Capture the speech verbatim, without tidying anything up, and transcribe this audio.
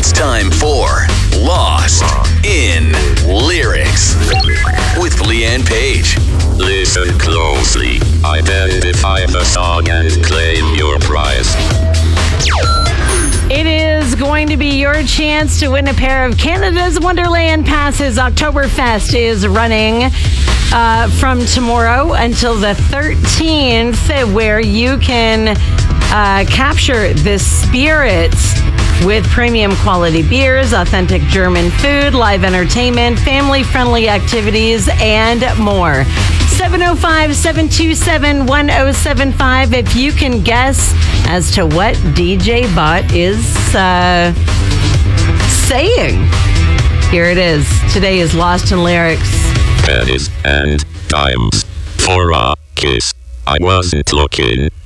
It's time for Lost in Lyrics with Leanne Page. Listen closely. Identify the song and claim your prize. It is going to be your chance to win a pair of Canada's Wonderland passes. Oktoberfest is running uh, from tomorrow until the thirteenth, where you can uh, capture the spirit with premium quality beers, authentic German food, live entertainment, family-friendly activities, and more. seven oh five, seven two seven, one oh seven five if you can guess as to what D J Bot is uh, saying. Here it is. Today is Lost in Lyrics. Pennies and dimes for a kiss. I wasn't looking.